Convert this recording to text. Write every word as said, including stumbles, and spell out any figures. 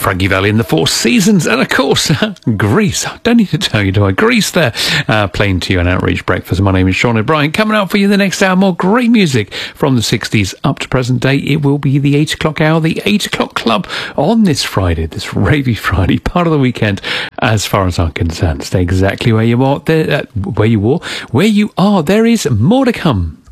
Frankie Valli and the Four Seasons, and of course, Grease. I don't need to tell you, do I? Grease there, uh, playing to you an Outreach Breakfast. My name is Sean O'Brien. Coming up for you the next hour, more great music from the sixties up to present day. It will be the eight o'clock hour, the eight o'clock club on this Friday, this Ravey Friday, part of the weekend, as far as I'm concerned. Stay exactly where you are, there, uh, where you are, where you are. There is more to come.